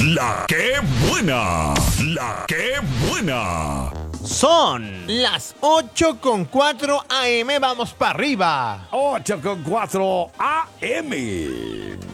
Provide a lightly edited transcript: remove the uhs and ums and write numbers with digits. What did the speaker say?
La que buena. La que buena. Son las 8:04 AM. Vamos para arriba. 8:04 AM.